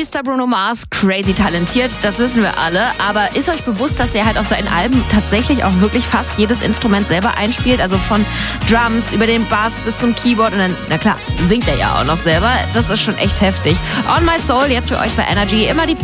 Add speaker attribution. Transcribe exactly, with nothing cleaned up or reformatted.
Speaker 1: Star Bruno Mars, crazy talentiert, das wissen wir alle. Aber ist euch bewusst, dass der halt auf seinen Alben tatsächlich auch wirklich fast jedes Instrument selber einspielt? Also von Drums über den Bass bis zum Keyboard. Und dann, na klar, singt er ja auch noch selber. Das ist schon echt heftig. On My Soul, jetzt für euch bei Energy. Immer die